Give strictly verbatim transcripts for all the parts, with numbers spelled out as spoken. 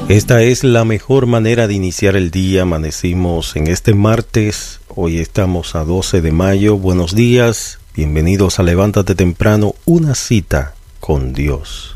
Esta es la mejor manera de iniciar el día. Amanecimos en este martes, hoy estamos a doce de mayo. Buenos días, bienvenidos a Levántate Temprano, una cita con Dios.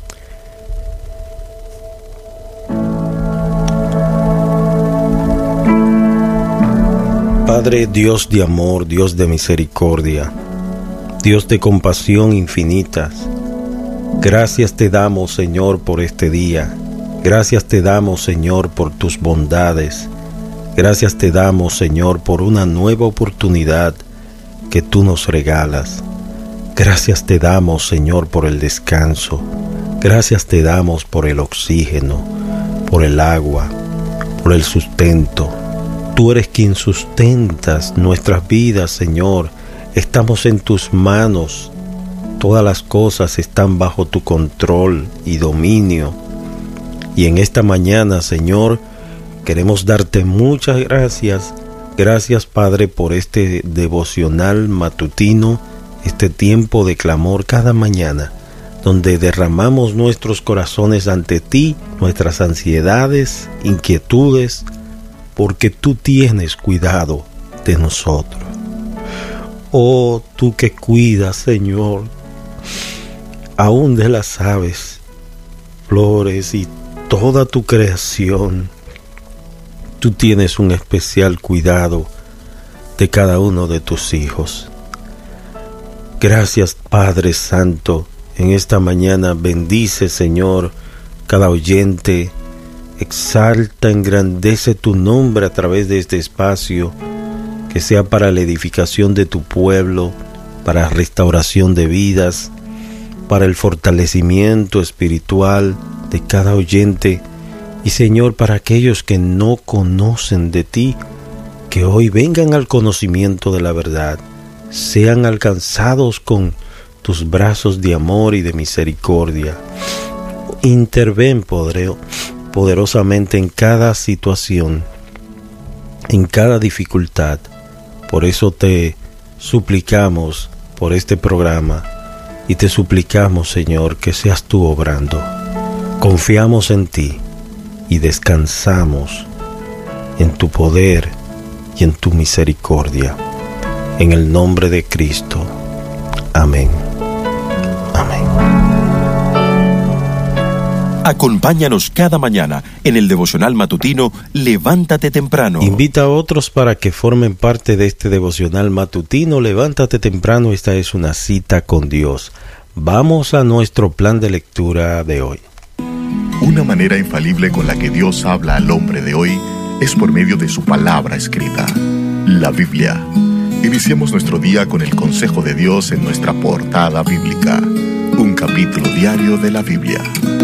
Padre, Dios de amor, Dios de misericordia, Dios de compasión infinitas, gracias te damos, Señor, por este día. Gracias te damos, Señor, por tus bondades. Gracias te damos, Señor, por una nueva oportunidad que tú nos regalas. Gracias te damos, Señor, por el descanso. Gracias te damos por el oxígeno, por el agua, por el sustento. Tú eres quien sustentas nuestras vidas, Señor. Estamos en tus manos. Todas las cosas están bajo tu control y dominio. Y en esta mañana, Señor, queremos darte muchas gracias. Gracias, Padre, por este devocional matutino, este tiempo de clamor cada mañana, donde derramamos nuestros corazones ante ti, nuestras ansiedades, inquietudes, porque tú tienes cuidado de nosotros. Oh, tú que cuidas, Señor, aún de las aves, flores y toda tu creación, tú tienes un especial cuidado de cada uno de tus hijos. Gracias, Padre Santo, en esta mañana bendice, Señor, cada oyente, exalta, engrandece tu nombre a través de este espacio, que sea para la edificación de tu pueblo, para restauración de vidas, para el fortalecimiento espiritual de cada oyente, y Señor, para aquellos que no conocen de ti, que hoy vengan al conocimiento de la verdad, sean alcanzados con tus brazos de amor y de misericordia. Interven, poder, poderosamente en cada situación, en cada dificultad. Por eso te suplicamos por este programa y te suplicamos, Señor, que seas tú obrando. Confiamos en ti y descansamos en tu poder y en tu misericordia. En el nombre de Cristo. Amén. Amén. Acompáñanos cada mañana en el devocional matutino Levántate Temprano. Invita a otros para que formen parte de este devocional matutino Levántate Temprano. Esta es una cita con Dios. Vamos a nuestro plan de lectura de hoy. Una manera infalible con la que Dios habla al hombre de hoy es por medio de su palabra escrita, la Biblia. Iniciemos nuestro día con el consejo de Dios en nuestra portada bíblica, un capítulo diario de la Biblia.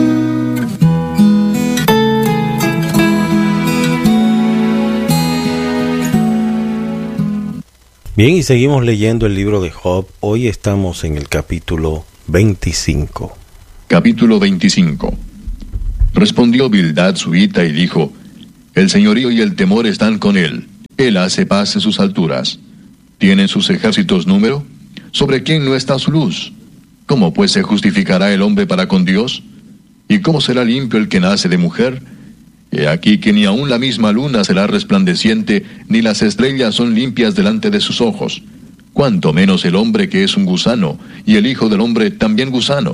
Bien, y seguimos leyendo el libro de Job. Hoy estamos en el capítulo veinticinco. Capítulo veinticinco. Respondió Bildad suita y dijo: El señorío y el temor están con él. Él hace paz en sus alturas. ¿Tienen sus ejércitos número? ¿Sobre quién no está su luz? ¿Cómo pues se justificará el hombre para con Dios? ¿Y cómo será limpio el que nace de mujer? He aquí que ni aun la misma luna será resplandeciente, ni las estrellas son limpias delante de sus ojos. Cuanto menos el hombre que es un gusano, y el hijo del hombre también gusano.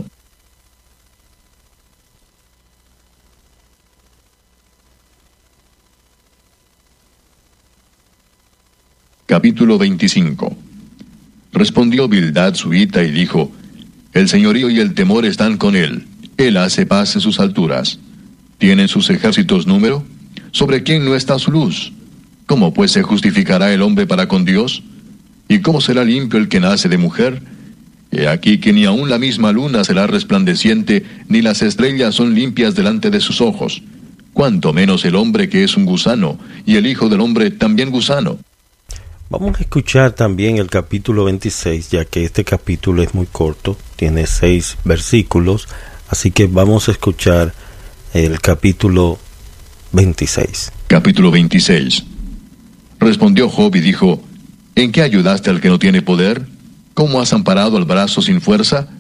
Capítulo veinticinco. Respondió Bildad suita y dijo: El señorío y el temor están con él. Él hace paz en sus alturas. ¿Tienen sus ejércitos número? ¿Sobre quién no está su luz? ¿Cómo pues se justificará el hombre para con Dios? ¿Y cómo será limpio el que nace de mujer? He aquí que ni aun la misma luna será resplandeciente, ni las estrellas son limpias delante de sus ojos. Cuanto menos el hombre que es un gusano, y el hijo del hombre también gusano. Vamos a escuchar también el capítulo veintiséis, ya que este capítulo es muy corto, tiene seis versículos, así que vamos a escuchar el capítulo veintiséis. Capítulo veintiséis. Respondió Job y dijo: ¿En qué ayudaste al que no tiene poder? ¿Cómo has amparado al brazo sin fuerza?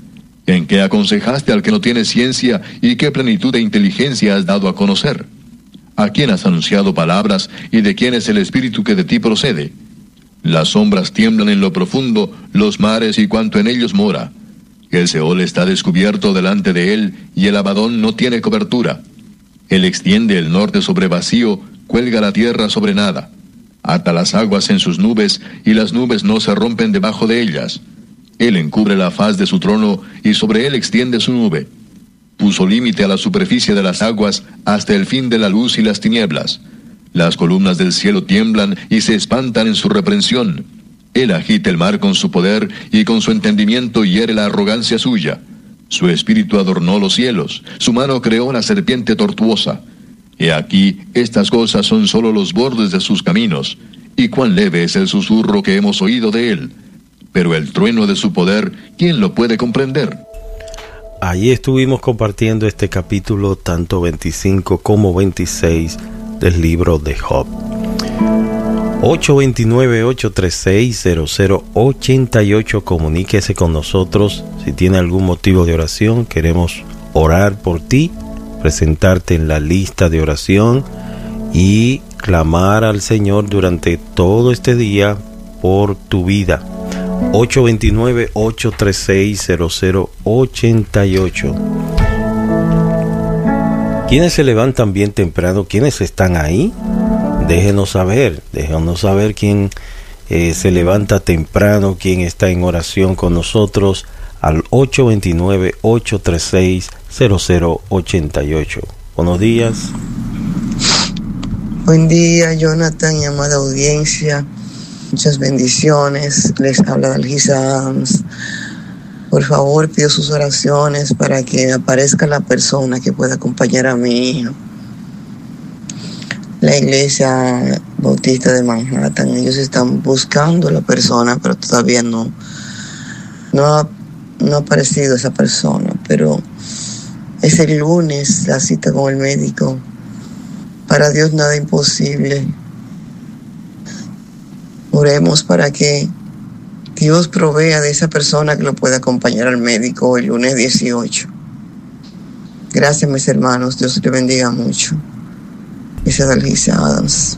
¿En qué aconsejaste al que no tiene ciencia y qué plenitud de inteligencia has dado a conocer? ¿A quién has anunciado palabras y de quién es el espíritu que de ti procede? Las sombras tiemblan en lo profundo, los mares y cuanto en ellos mora. El Seol está descubierto delante de él y el Abadón no tiene cobertura. Él extiende el norte sobre vacío, cuelga la tierra sobre nada. Ata las aguas en sus nubes y las nubes no se rompen debajo de ellas. Él encubre la faz de su trono y sobre él extiende su nube. Puso límite a la superficie de las aguas hasta el fin de la luz y las tinieblas. Las columnas del cielo tiemblan y se espantan en su reprensión. Él agita el mar con su poder y con su entendimiento hiere la arrogancia suya. Su espíritu adornó los cielos, su mano creó una serpiente tortuosa. He aquí, estas cosas son solo los bordes de sus caminos, y cuán leve es el susurro que hemos oído de él. Pero el trueno de su poder, ¿quién lo puede comprender? Allí estuvimos compartiendo este capítulo, tanto veinticinco como veintiséis, del libro de Job. ocho dos nueve, ocho tres seis, cero cero ocho ocho, comuníquese con nosotros. Si tiene algún motivo de oración, queremos orar por ti, presentarte en la lista de oración y clamar al Señor durante todo este día por tu vida. ocho dos nueve, ocho tres seis, cero cero ocho ocho. ¿Quiénes se levantan bien temprano? ¿Quiénes están ahí? Déjenos saber, déjenos saber quién eh, se levanta temprano, quién está en oración con nosotros al ocho dos nueve, ocho tres seis, cero cero ocho ocho. Buenos días. Buen día, Jonathan y amada audiencia. Muchas bendiciones. Les habla Dalgisa Adams. Por favor, pido sus oraciones para que aparezca la persona que pueda acompañar a mi hijo. La iglesia bautista de Manhattan, ellos están buscando a la persona, pero todavía no, no ha, no ha aparecido esa persona. Pero es el lunes la cita con el médico. Para Dios nada imposible. Oremos para que Dios provea de esa persona que lo pueda acompañar al médico el lunes dieciocho. Gracias, mis hermanos. Dios les bendiga mucho. Esa es Dalgisa Adams.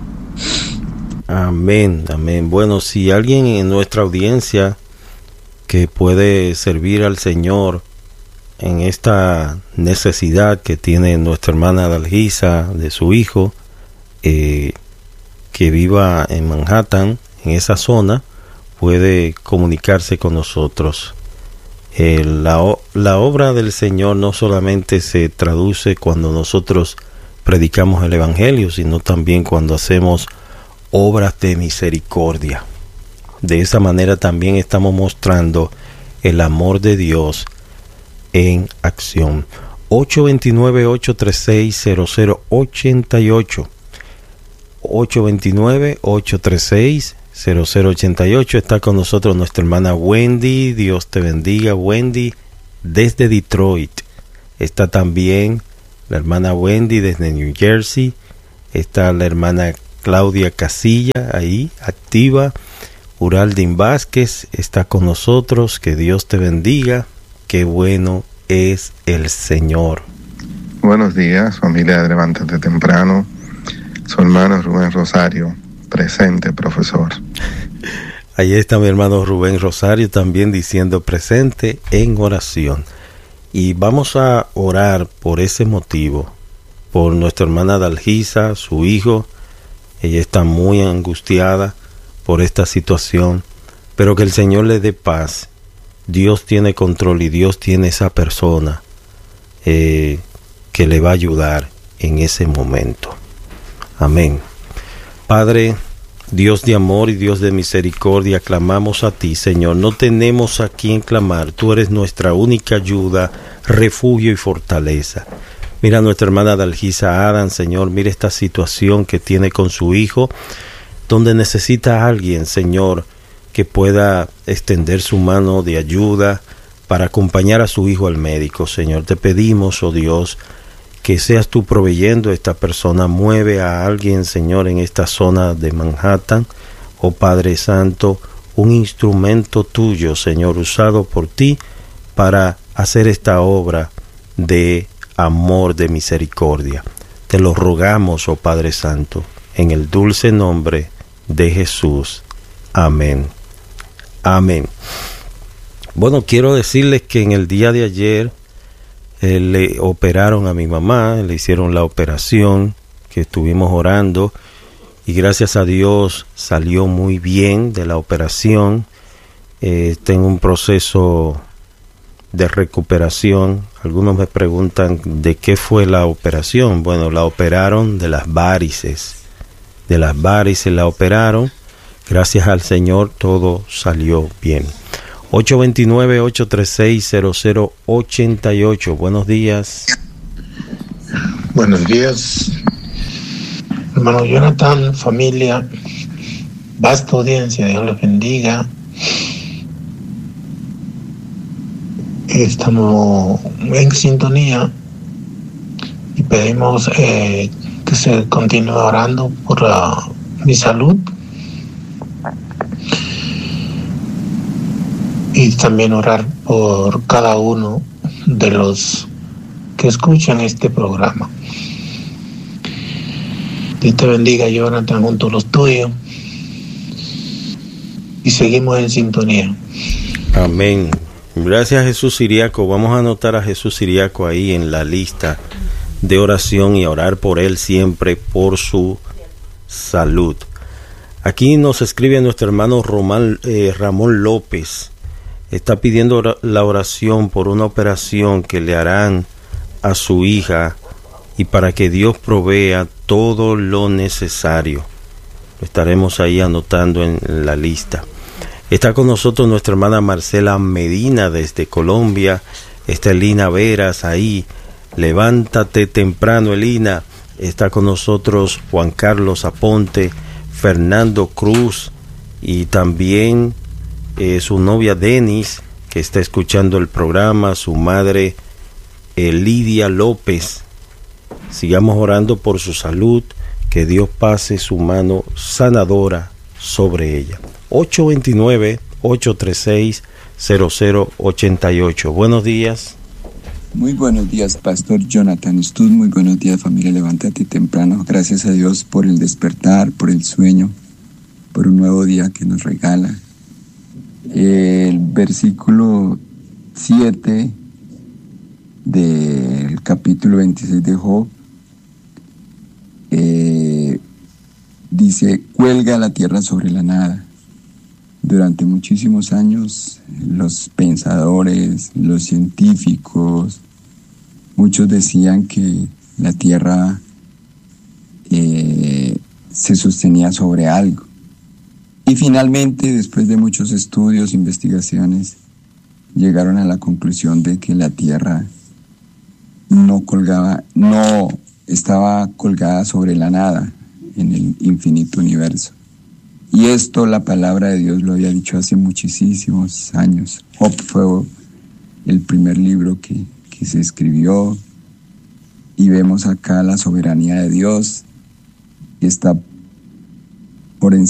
Amén, amén. Bueno, si alguien en nuestra audiencia que puede servir al Señor en esta necesidad que tiene nuestra hermana Dalgisa de su hijo, eh, que viva en Manhattan, en esa zona, puede comunicarse con nosotros. Eh, la, la obra del Señor no solamente se traduce cuando nosotros predicamos el Evangelio, sino también cuando hacemos obras de misericordia. De esa manera también estamos mostrando el amor de Dios en acción. ocho dos nueve, ocho tres seis, cero cero ocho ocho. ocho dos nueve, ocho tres seis, cero cero ocho ocho. Está con nosotros nuestra hermana Wendy. Dios te bendiga, Wendy, desde Detroit. Está también la hermana Wendy desde New Jersey. Está la hermana Claudia Casilla ahí, activa. Uraldin Vázquez está con nosotros. Que Dios te bendiga. Qué bueno es el Señor. Buenos días, familia de Levántate Temprano. Su hermano Rubén Rosario, presente, profesor. Ahí está mi hermano Rubén Rosario también diciendo presente en oración. Y vamos a orar por ese motivo, por nuestra hermana Dalgisa, su hijo. Ella está muy angustiada por esta situación, pero que el Señor le dé paz. Dios tiene control y Dios tiene esa persona eh, que le va a ayudar en ese momento. Amén. Padre, Dios de amor y Dios de misericordia, clamamos a ti, Señor. No tenemos a quién clamar. Tú eres nuestra única ayuda, refugio y fortaleza. Mira a nuestra hermana Dalgisa Adams, Señor. Mira esta situación que tiene con su hijo, donde necesita a alguien, Señor, que pueda extender su mano de ayuda para acompañar a su hijo al médico, Señor. Te pedimos, oh Dios, que seas tú proveyendo a esta persona. Mueve a alguien, Señor, en esta zona de Manhattan, oh Padre Santo, un instrumento tuyo, Señor, usado por ti para hacer esta obra de amor, de misericordia. Te lo rogamos, oh Padre Santo, en el dulce nombre de Jesús. Amén. Amén. Bueno, quiero decirles que en el día de ayer eh, le operaron a mi mamá, le hicieron la operación, que estuvimos orando, y gracias a Dios salió muy bien de la operación. Eh, está en un proceso de recuperación. Algunos me preguntan de qué fue la operación. Bueno, la operaron de las varices. De las varices la operaron. Gracias al Señor todo salió bien. ocho dos nueve, ocho tres seis, cero cero ocho ocho. Buenos días. Buenos días, hermano Jonathan, familia, vasta audiencia, Dios los bendiga. Estamos en sintonía y pedimos eh, que se continúe orando por uh, mi salud y también orar por cada uno de los que escuchan este programa. Dios te bendiga, Jonathan, junto a los tuyos, y seguimos en sintonía. Amén. Gracias a Jesús Siriaco. Vamos a anotar a Jesús Siriaco ahí en la lista de oración y a orar por él siempre, por su salud. Aquí nos escribe nuestro hermano Román, eh, Ramón López. Está pidiendo la oración por una operación que le harán a su hija y para que Dios provea todo lo necesario. Lo estaremos ahí anotando en la lista. Está con nosotros nuestra hermana Marcela Medina desde Colombia. Está Elina Veras ahí. Levántate temprano, Elina. Está con nosotros Juan Carlos Aponte, Fernando Cruz y también eh, su novia Denis, que está escuchando el programa, su madre eh, Lidia López. Sigamos orando por su salud, que Dios pase su mano sanadora sobre ella. ocho dos nueve, ocho tres seis, cero cero ocho ocho. Buenos días. Muy buenos días, Pastor Jonathan Stud. Muy buenos días, familia. Levántate temprano. Gracias a Dios por el despertar, por el sueño, por un nuevo día que nos regala. El versículo siete del capítulo veintiséis de Job eh, dice: cuelga la tierra sobre la nada. Durante muchísimos años, los pensadores, los científicos, muchos decían que la tierra eh, se sostenía sobre algo. Y finalmente, después de muchos estudios, investigaciones, llegaron a la conclusión de que la tierra no colgaba, no estaba colgada sobre la nada en el infinito universo. Y esto la palabra de Dios lo había dicho hace muchísimos años. Job fue el primer libro que, que se escribió, y vemos acá la soberanía de Dios que está por encima